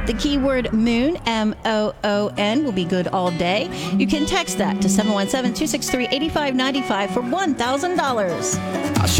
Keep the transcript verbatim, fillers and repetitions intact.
The keyword moon, M O O N, will be good all day. You can text that to seven one seven, two six three, eight five nine five for one thousand dollars. I'll show